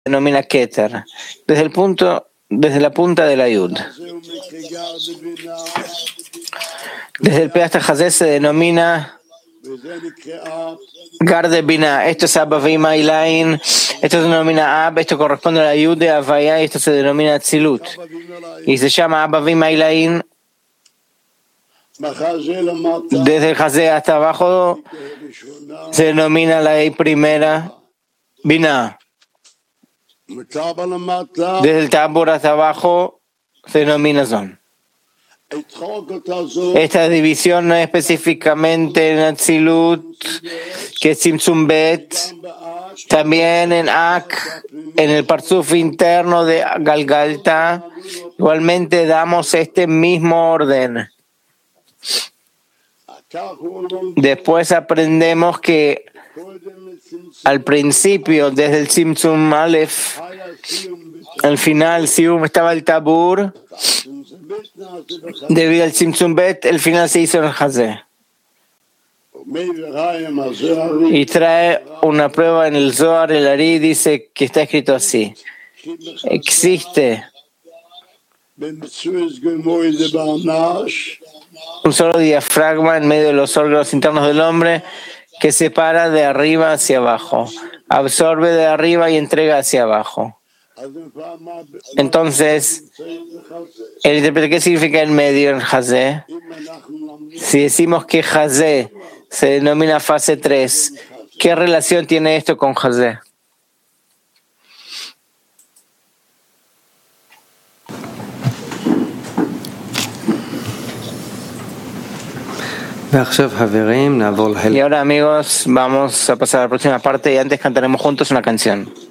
denomina Keter, desde la punta de la Yud. Desde el P hasta Hazé se denomina Garde Binah. Esto es Abba Vima Ilain. Esto se denomina Ab. Esto corresponde a la Yud de Avaya. Y esto se denomina Tzilut. Y se llama Abba Vima Ilain. Desde el Hazé hasta abajo se denomina la I primera Binah. Desde el Tabor hasta abajo se denomina Zon. Esta división no es específicamente en Atzilut, que es Tzimtzum Bet, también en Ak, en el Parzuf interno de Galgalta, igualmente damos este mismo orden. Después aprendemos que al principio, desde el Tzimtzum Aleph, al final, Sium estaba el Tabur. Debido al Tzimtzum Bet, el final se hizo en el Hazé. Y trae una prueba en el Zohar, el Ari dice que está escrito así. Existe un solo diafragma en medio de los órganos internos del hombre que separa de arriba hacia abajo, absorbe de arriba y entrega hacia abajo. Entonces, el intérprete, ¿qué significa en medio en Hazé? Si decimos que Hazé se denomina fase 3, ¿qué relación tiene esto con Hazé? Y ahora, amigos, vamos a pasar a la próxima parte y antes cantaremos juntos una canción.